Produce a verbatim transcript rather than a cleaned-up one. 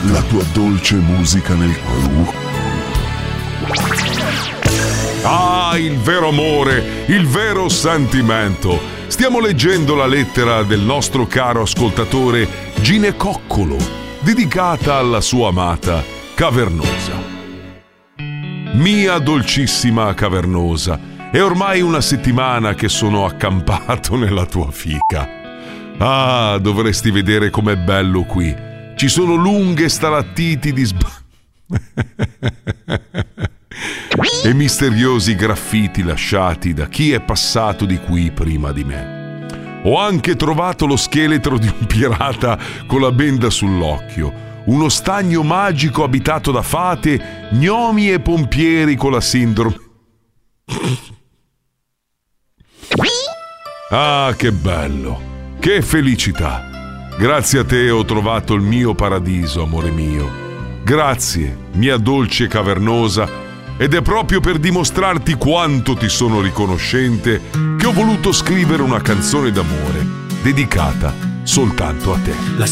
la tua dolce musica nel cuore. Ah, il vero amore, il vero sentimento. Stiamo leggendo la lettera del nostro caro ascoltatore Ginecoccolo, dedicata alla sua amata Cavernosa. Mia dolcissima Cavernosa, è ormai una settimana che sono accampato nella tua fica. Ah, dovresti vedere com'è bello qui. Ci sono lunghe stalattiti di sb... e misteriosi graffiti lasciati da chi è passato di qui prima di me. Ho anche trovato lo scheletro di un pirata con la benda sull'occhio, uno stagno magico abitato da fate, gnomi e pompieri con la sindrome. Ah, che bello, che felicità. Grazie a te ho trovato il mio paradiso, amore mio. Grazie, mia dolce Cavernosa. Ed è proprio per dimostrarti quanto ti sono riconoscente che ho voluto scrivere una canzone d'amore dedicata soltanto a te. La